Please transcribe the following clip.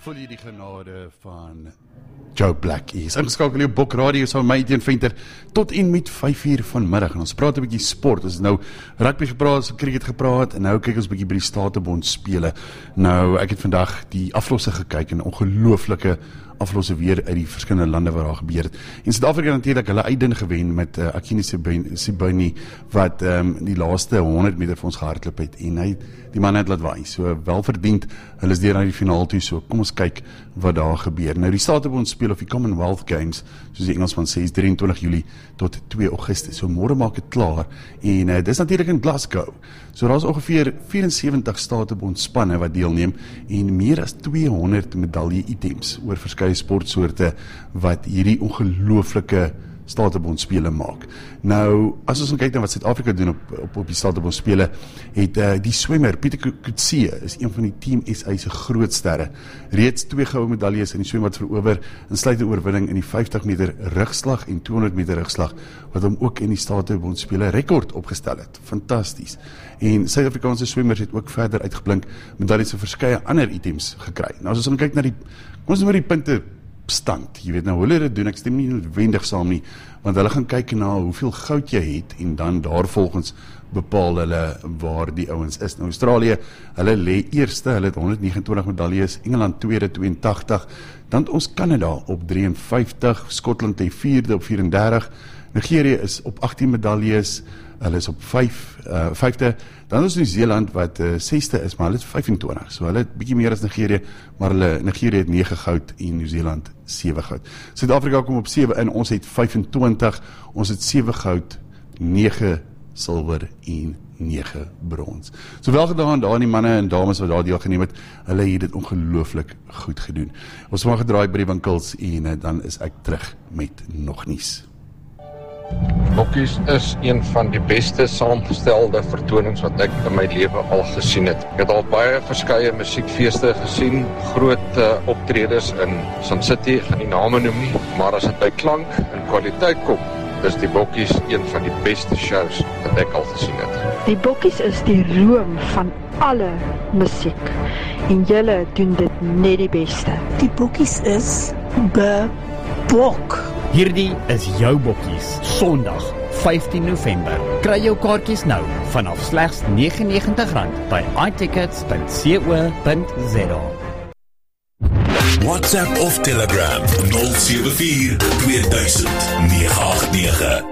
voel jy die genade van Joe Black is. Ingeskakel op Bok Radio saam met my Etienne Venter tot en met 5:00 vanmiddag. En ons praat 'n bietjie sport. Ons nou rugby gepraat, cricket gepraat en nou kyk ons 'n bietjie by die Statebond spele. Nou ek het vandag die aflosse gekyk en ongelooflike aflosse weer uit die verskillende lande waar daar gebeur het. En Suid-Afrika natuurlik hulle uitding gewen met Akini Simbine wat die laaste 100 meter vir ons gehardloop het en die man het laat waai. So welverdiend, hulle is deur na die finaal toe, so kom ons kyk wat daar gebeur. Nou die Statebond speel of die Commonwealth Games, soos die Engelsman sê, is 23 Julie tot 2 Augustus. So môre maak dit klaar en dis natuurlik in Glasgow. So daar is ongeveer 74 Statebond spanne wat deelneem en meer as 200 medalje items oor verskeie sportsoorte wat hierdie ongelooflike Statebond spele maak. Nou, as ons kyk na wat Suid-Afrika doen op die Statebond spele, het die swemmer, Pieter Coetzee, is een van die Team SA se groot sterre. Reeds 2 goue medaljes in die swem wat verower, insluitend oorwinning in die 50 meter rugslag en 200 meter rugslag, wat hom ook in die Statebond spele rekord opgestel het. Fantasties. En Suid-Afrikaanse swemmers het ook verder uitgeblink, medaljes vir verskeie ander items gekry. Nou, as ons kyk na kom ons die punte stand, jy weet nou hoe hulle dit doen, ek stem nie noodwendig saam nie, want hulle gaan kyk na hoeveel goud jy het, en dan daarvolgens bepaal hulle waar die ouens is. Nou Australië, hulle lê eerste, hulle het 129 medaljes, Engeland tweede 82, dan ons Canada op 53, Skotland het 4de op 34, Nigeria is op 18 medaljes, hulle is op 5de, dan is Nieu-Seeland wat 6de is, maar hulle het 25, so hulle het bietjie meer as Nigeria, maar Nigeria het 9 goud en Nieu-Seeland 7 goud. Suid-Afrika kom op 7 en ons het 25, ons het 7 goud, 9 silwer en 9 brons. So wel gedaan daar die manne en dames wat daar deelgeneem het, hulle het dit ongelooflik goed gedoen. Ons mag gedraai by die winkels en dan is ek terug met nog nuus. Bokkies is een van die beste saamgestelde vertonings wat ek in my lewe al gesien het. Ek het al baie verskeie musiekfeeste gesien, groot optredes in Sun City, ek gaan nie name noem nie, maar as dit by klank en kwaliteit kom, is die Bokkies een van die beste shows wat ek al gesien het. Die Bokkies is die room van alle musiek en julle doen dit net die beste. Die Bokkies is bok. Hierdie is jou Bokkies, Sondag 15 November. Kry jou kaartjies nou vanaf slegs R99 by itickets.co.za. WhatsApp of Telegram 074 2000 989.